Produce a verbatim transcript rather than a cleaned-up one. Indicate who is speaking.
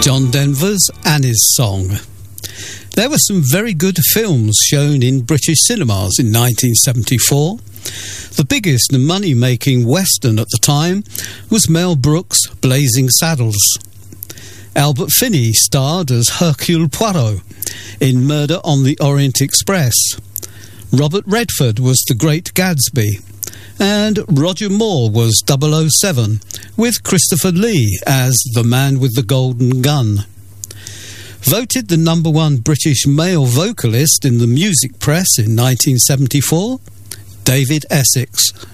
Speaker 1: John Denver's Annie's Song. There were some very good films shown in British cinemas in nineteen seventy-four. The biggest money-making western at the time was Mel Brooks' Blazing Saddles. Albert Finney starred as Hercule Poirot in Murder on the Orient Express. Robert Redford was the Great Gatsby, and Roger Moore was double oh seven, with Christopher Lee as the Man with the Golden Gun. Voted the number one British male vocalist in the music press in nineteen seventy-four, David Essex.